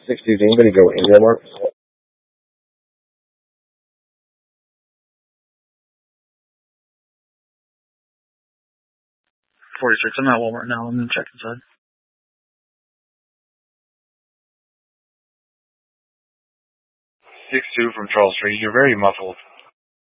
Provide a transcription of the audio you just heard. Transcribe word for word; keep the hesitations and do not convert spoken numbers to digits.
sixty, does anybody go in Walmart? forty-six, I'm at Walmart now. I'm going to check inside. six two from Charles Street. You're very muffled.